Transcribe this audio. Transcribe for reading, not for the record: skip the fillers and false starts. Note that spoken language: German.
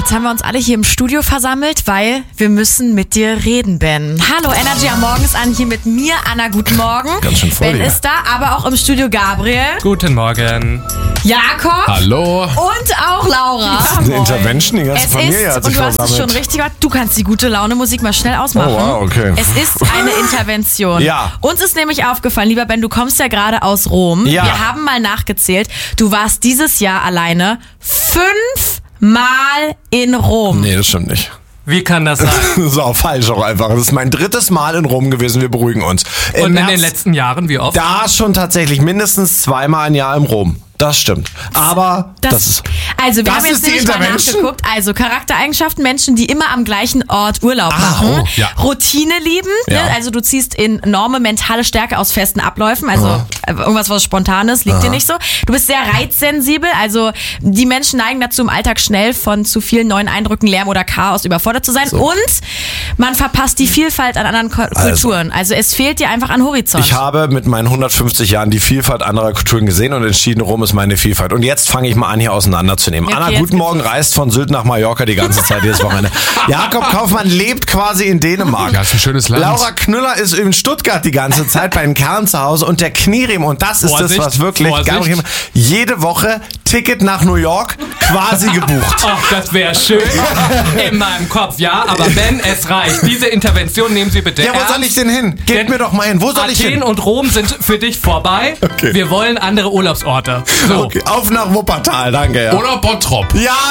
Jetzt haben wir uns alle hier im Studio versammelt, weil wir müssen mit dir reden, Ben. Hallo, Energy am Morgen ist an, hier mit mir, Anna, guten Morgen. Ganz schön voll Ben hier. ist da, aber auch im Studio Gabriel, Guten Morgen. Jakob Hallo. und auch Laura. Eine Intervention, die ganze Familie hat und sich du hast es versammelt. schon richtig gemacht, du kannst die gute Laune Musik mal schnell ausmachen. Oh, wow, okay. Es ist eine Intervention. Ja. Uns ist nämlich aufgefallen, lieber Ben, du kommst ja gerade aus Rom. Ja. Wir haben mal nachgezählt, du warst dieses Jahr alleine 5 Mal in Rom. Nee, das stimmt nicht. Wie kann das sein? So, falsch auch einfach. Das ist mein 3. Mal in Rom gewesen, wir beruhigen uns. Im Und in März, den letzten Jahren, wie oft? da schon tatsächlich mindestens 2-mal im Jahr in Rom. Das stimmt. Aber das ist... Also, wir das haben jetzt ist die nämlich mal Intervention? nachgeguckt. Also, Charaktereigenschaften, Menschen, die immer am gleichen Ort Urlaub Ah, machen. oh, ja. Routine lieben. Ja. Ne? Also, du ziehst enorme mentale Stärke aus festen Abläufen. Also, irgendwas, was Spontanes, liegt dir nicht so. Du bist sehr reizsensibel. Also, die Menschen neigen dazu, im Alltag schnell von zu vielen neuen Eindrücken, Lärm oder Chaos überfordert zu sein. Und man verpasst die Vielfalt an anderen Kulturen. Also, es fehlt dir einfach an Horizont. Ich habe mit meinen 150 Jahren die Vielfalt anderer Kulturen gesehen und entschieden, Rom ist meine Vielfalt. Und jetzt fange ich mal an, hier auseinanderzunehmen. Okay, Anna, jetzt guten Morgen, reist von Sylt nach Mallorca die ganze Zeit, jedes Wochenende. Jakob Kaufmann lebt quasi in Dänemark. Ja, ist ein schönes Land. Laura Knüller ist in Stuttgart die ganze Zeit bei den Kerlen zu Hause und der Knieriem, und das ist Vorsicht, das, was wirklich Vorsicht. Gabriel, jede Woche Ticket nach New York quasi gebucht. Ach, das wäre schön. In meinem Kopf, ja. Aber Ben, es reicht. Diese Intervention nehmen Sie bitte Ja, wo ernst. soll ich denn hin? Gebt mir doch mal hin. Wo soll ich Athen hin? und Rom sind für dich vorbei. Okay. Wir wollen andere Urlaubsorte. So. Okay, auf nach Wuppertal, danke. Ja. Oder Bottrop. Ja,